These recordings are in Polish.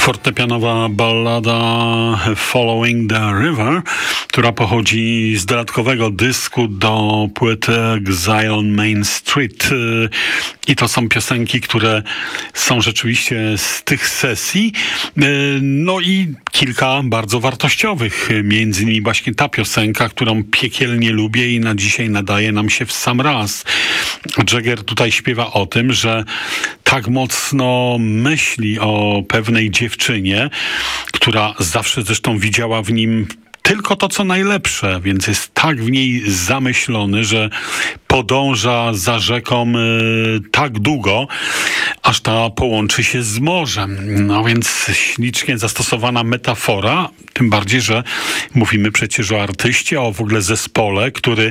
Fortepianowa ballada Following the River, która pochodzi z dodatkowego dysku do płyty Exile on Main Street. I to są piosenki, które są rzeczywiście z tych sesji. No i kilka bardzo wartościowych. Między innymi właśnie ta piosenka, którą piekielnie lubię i na dzisiaj nadaje nam się w sam raz. Jagger tutaj śpiewa o tym, że tak mocno myśli o pewnej dziewczynie, która zawsze zresztą widziała w nim tylko to, co najlepsze, więc jest tak w niej zamyślony, że podąża za rzeką tak długo, aż ta połączy się z morzem. No więc ślicznie zastosowana metafora, tym bardziej, że mówimy przecież o artyście, o w ogóle zespole, który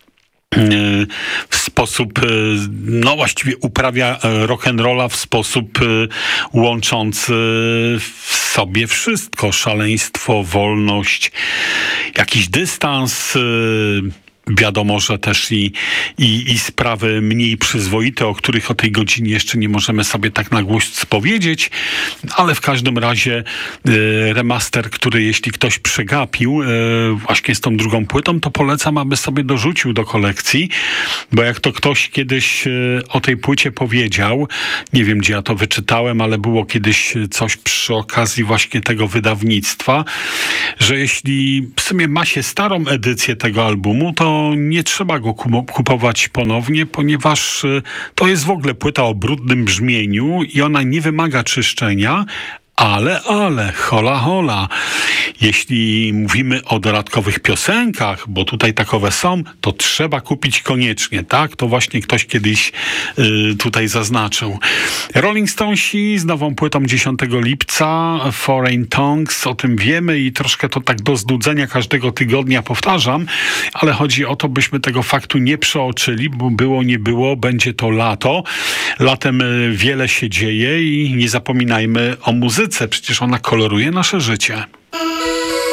w sposób, no właściwie uprawia rock'n'rolla w sposób łączący w sobie wszystko. Szaleństwo, wolność, jakiś dystans, wiadomo, że też i sprawy mniej przyzwoite, o których o tej godzinie jeszcze nie możemy sobie tak na głos powiedzieć, ale w każdym razie remaster, który jeśli ktoś przegapił właśnie z tą drugą płytą, to polecam, aby sobie dorzucił do kolekcji, bo jak to ktoś kiedyś o tej płycie powiedział, nie wiem gdzie ja to wyczytałem, ale było kiedyś coś przy okazji właśnie tego wydawnictwa, że jeśli w sumie ma się starą edycję tego albumu, to nie trzeba go kupować ponownie, ponieważ to jest w ogóle płyta o brudnym brzmieniu i ona nie wymaga czyszczenia, ale, hola, jeśli mówimy o dodatkowych piosenkach, bo tutaj takowe są, to trzeba kupić koniecznie, tak? To właśnie ktoś kiedyś tutaj zaznaczył. Rolling Stonesi z nową płytą 10 lipca, Foreign Tongues, o tym wiemy i troszkę to tak do znudzenia każdego tygodnia powtarzam, ale chodzi o to, byśmy tego faktu nie przeoczyli, bo było, nie było, będzie to lato. Latem wiele się dzieje i nie zapominajmy o muzyce, przecież ona koloruje nasze życie.